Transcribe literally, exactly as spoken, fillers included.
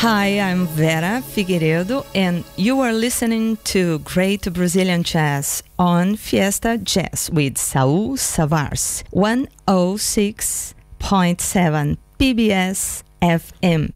Hi, I'm Vera Figueiredo, and you are listening to Great Brazilian Jazz on Fiesta Jazz with Saul Savars, one oh six point seven P B S F M.